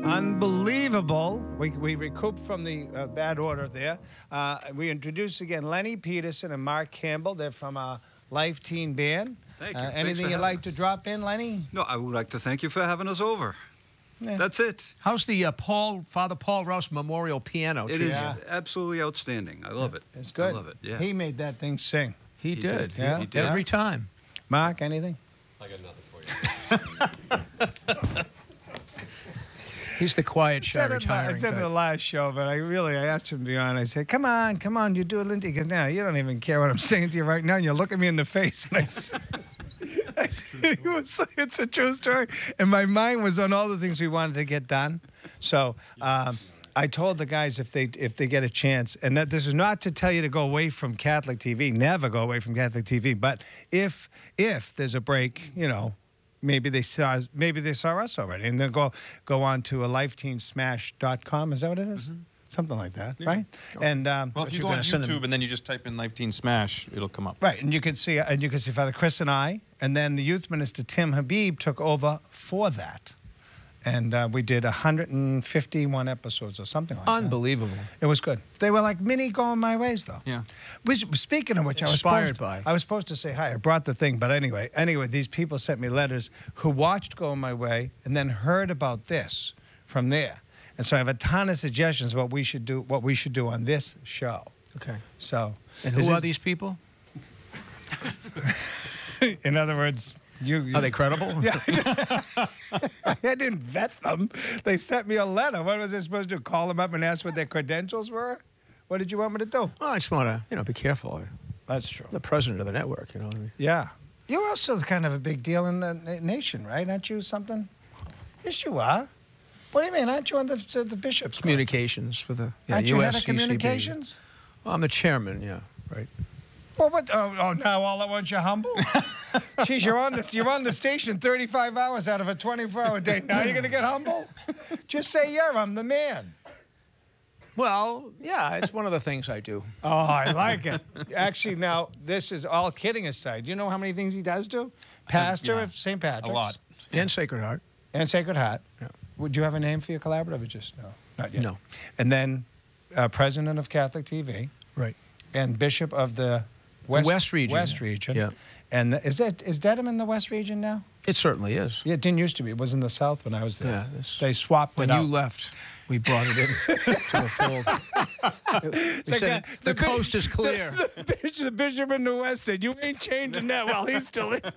Unbelievable. We recouped from the bad order there. We introduce again Lenny Peterson and Mark Campbell. They're from a Life Teen Band. Thank you. Anything you'd like to drop in, Lenny? No, I would like to thank you for having us over. Yeah. That's it. How's the Father Paul Rouse Memorial Piano? It is absolutely outstanding. I love it. It's good. I love it, yeah. He made that thing sing. He did. Yeah. He did. Every time. Mark, anything? I got nothing for you. He's the quiet, shy, retiring I said in the type. last show, but I asked him to be on. I said, come on, you do it, Lindy. He goes, no, you don't even care what I'm saying to you right now. And you look at me in the face. And I said, it's a true story. And my mind was on all the things we wanted to get done. So I told the guys if they get a chance, and that this is not to tell you to go away from Catholic TV, never go away from Catholic TV, but if there's a break, maybe they saw us already, and then go on to a lifeteensmash.com. Is that what it is? Mm-hmm. Something like that, right? And well, if you go on YouTube and then you just type in Life Teen Smash, it'll come up. Right, and you can see Father Chris and I, and then the youth minister Tim Habib took over for that. And we did 151 episodes or something like that. Unbelievable. It was good. They were like mini Going My Ways, though. Yeah. Speaking of which, I was supposed to say hi. I brought the thing, but anyway, these people sent me letters who watched Going My Way and then heard about this from there. And so I have a ton of suggestions what we should do on this show. Okay. So. And who are these people? In other words. Are they credible? Yeah. I didn't vet them. They sent me a letter. What was I supposed to do? Call them up and ask what their credentials were? What did you want me to do? Well, I just want to, be careful. That's true. The president of the network, you know what I mean? Yeah. You're also kind of a big deal in the nation, right? Aren't you something? Yes, you are. What do you mean? Aren't you on the bishops? Communications for the Aren't you head of USCCB. Communications? Well, I'm the chairman, yeah, right. Well, what? Oh, now all at once you're humble? Geez, you're on the station 35 hours out of a 24-hour day. Now you're going to get humble? Just say, yeah, I'm the man. Well, yeah, it's one of the things I do. Oh, I like it. Actually, now, this is all kidding aside. You know how many things he does do? Pastor of St. Patrick's. A lot. And Sacred Heart. And Sacred Heart. Yeah. Would you have a name for your collaborative or just no? Not yet. No. And then president of Catholic TV. Right. And bishop of the West region. West region. Yeah. And is Dedham in the West region now? It certainly is. Yeah, it didn't used to be. It was in the South when I was there. Yeah. They swapped it out. When you left, we brought it in to the fold. We said, the coast is clear. The bishop in the West said, you ain't changing that while he's still in.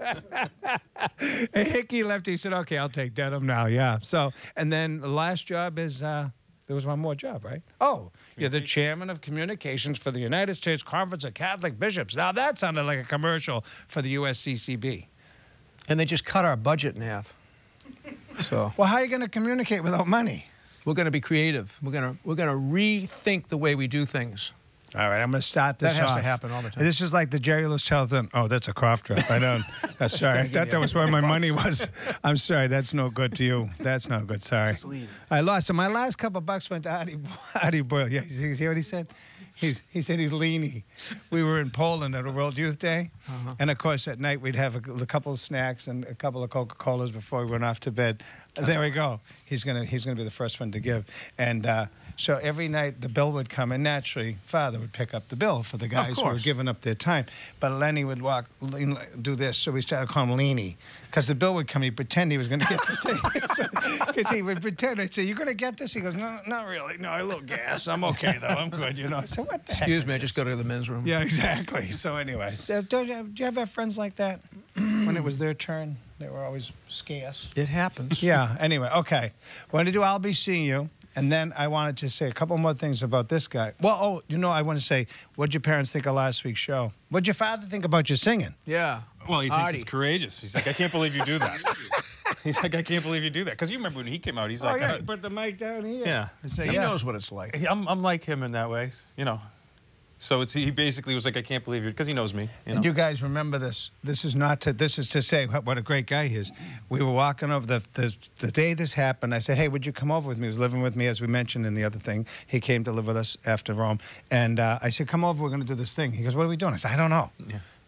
And Hickey left. He said, okay, I'll take Dedham now. Yeah. So, and then the last job is, there was one more job, right? Oh, you're the chairman of communications for the United States Conference of Catholic Bishops. Now that sounded like a commercial for the USCCB. And they just cut our budget in half. So. Well, how are you going to communicate without money? We're going to be creative. We're going to rethink the way we do things. All right, I'm going to start this off. That has to happen all the time. This is like the Jerry Lewis tells them, oh, that's a cough drop. I don't. Sorry. I thought that was where my money was. I'm sorry. That's no good to you. That's no good. Sorry. I lost. So my last couple bucks went to Artie Boyle. Yeah, you see what he said? He said he's leany. We were in Poland at a World Youth Day. And, of course, at night we'd have a couple of snacks and a couple of Coca-Colas before we went off to bed. There we go. He's gonna be the first one to give. And so every night the bill would come, and naturally Father would pick up the bill for the guys who were giving up their time. But Lenny would do this, so we started calling him Leany. Because the bill would come, he'd pretend he was going to get the thing. Because he would pretend. I'd say, you going to get this? He goes, no, not really. No, a little gas. I'm okay, though. I'm good, I said, what the heck? Excuse me, I just go to the men's room. Yeah, exactly. So anyway, do you ever have friends like that? When it was their turn, they were always scarce. It happens. Yeah, anyway, okay. We're going to do I'll Be Seeing You. And then I wanted to say a couple more things about this guy. Well, I want to say, what'd your parents think of last week's show? What'd your father think about your singing? Yeah. Well, he thinks it's courageous. He's like, I can't believe you do that. He's like, I can't believe you do that. Because you remember when he came out, he's like, yeah, put the mic down here. Yeah. He knows what it's like. I'm like him in that way, So he basically was like, I can't believe you, because he knows me. And you guys remember this. This is to say what a great guy he is. We were walking over the day this happened. I said, hey, would you come over with me? He was living with me, as we mentioned in the other thing. He came to live with us after Rome. And I said, come over, we're going to do this thing. He goes, what are we doing? I said, I don't know. Yeah.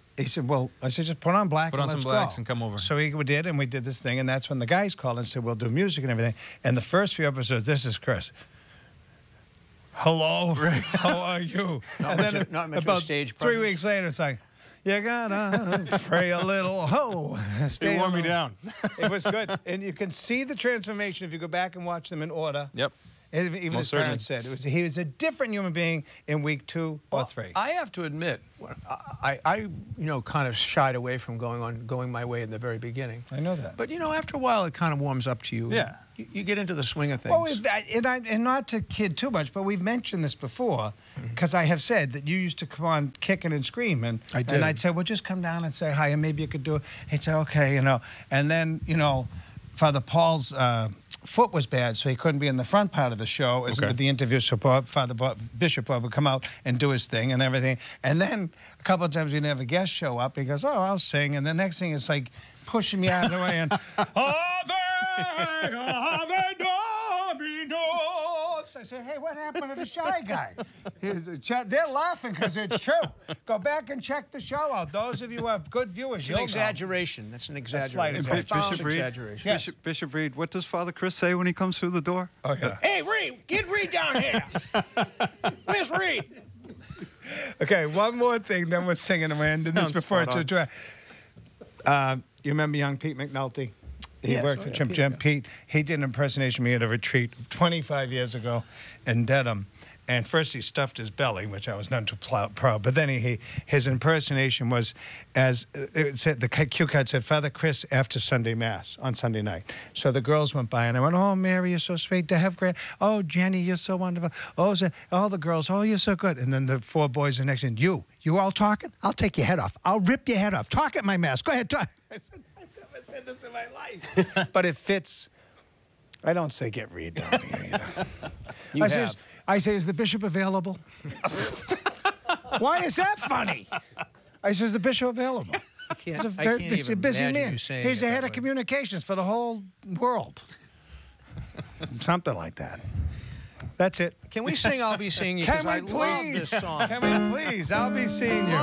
He said, well, I said, just put on black Put and on some let's blacks go. and come over. So we did, and we did this thing, and that's when the guys called and said, we'll do music and everything. And the first few episodes, this is Chris. Hello, how are you? Not And much then of- not much of a about stage 3 presence. weeks later, it's like, you gotta pray a little. Ho, stay It wore a me little. down. It was good, and you can see the transformation if you go back and watch them in order. Yep. Even Most his parents said he was a different human being in week 2 or 3. I have to admit, I kind of shied away from going my way in the very beginning. I know that. But after a while, it kind of warms up to you. Yeah. You get into the swing of things. Well, and not to kid too much, but we've mentioned this before, because I have said that you used to come on kicking and screaming. I did. And I'd say, well, just come down and say hi, and maybe you could do it. He'd say, okay, And then, Father Paul's foot was bad, so he couldn't be in the front part of the show as Okay. with the interview. So Bishop Bob would come out and do his thing and everything. And then a couple of times we'd have a guest show up. He goes, oh, I'll sing. And the next thing is like pushing me out of the way and I said, hey, what happened to the Shy Guy? They're laughing because it's true. Go back and check the show out. Those of you who have good viewers, It's you'll an know. exaggeration. That's an exaggeration. slight Profound Bishop Reed? exaggeration. Yes. Bishop Reed, what does Father Chris say when he comes through the door? Oh, yeah. Hey, Reed, get Reed down here. Where's Reed? Okay, one more thing, then we're singing and we're ending this Sounds before spot it's a dry. You remember young Pete McNulty? He Yes, worked oh, for yeah, Jim. Pete, Jim yeah. Pete. He did an impersonation of me at a retreat 25 years ago in Dedham. And first he stuffed his belly, which I was none too proud. But then his impersonation was, as it said, the cue card said, Father Chris after Sunday Mass on Sunday night. So the girls went by and I went, oh, Mary, you're so sweet to have great. Oh, Jenny, you're so wonderful. Oh, all the girls, oh, you're so good. And then the 4 boys are next to you all talking? I'll take your head off. I'll rip your head off. Talk at my Mass. Go ahead, talk. I said, I've never said this in my life. But it fits. I don't say get Reed down here either. You I say, is the bishop available? Why is that funny? I say, is the bishop available? He's a very busy man. He's the head of communications for the whole world. Something like that. That's it. Can we sing I'll Be Seeing You? Can 'Cause I we love this please? song. Can we please? I'll be seeing you.